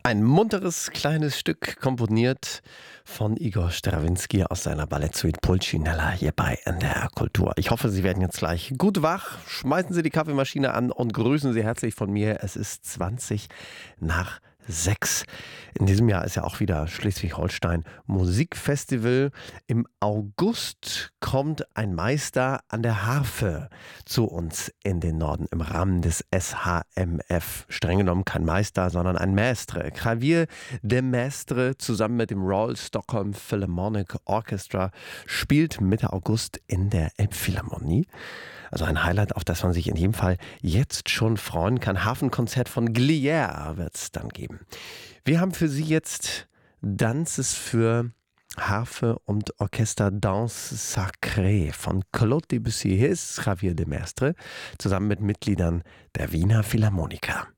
Ein munteres kleines Stück komponiert von Igor Strawinski aus seiner Ballettsuite Pulcinella hier bei NDR Kultur. Ich hoffe, Sie werden jetzt gleich gut wach. Schmeißen Sie die Kaffeemaschine an und grüßen Sie herzlich von mir. Es ist 20 nach 6. In diesem Jahr ist ja auch wieder Schleswig-Holstein Musikfestival. Im August kommt ein Meister an der Harfe zu uns in den Norden im Rahmen des SHMF. Streng genommen kein Meister, sondern ein Maestre. Clavier de Maestre zusammen mit dem Royal Stockholm Philharmonic Orchestra spielt Mitte August in der Elbphilharmonie. Also ein Highlight, auf das man sich in jedem Fall jetzt schon freuen kann. Hafenkonzert von Glière wird es dann geben. Wir haben für Sie jetzt Dances für Harfe und Orchester Danse Sacrée von Claude Debussy. Hier ist Clavier de Maestre zusammen mit Mitgliedern der Wiener Philharmoniker.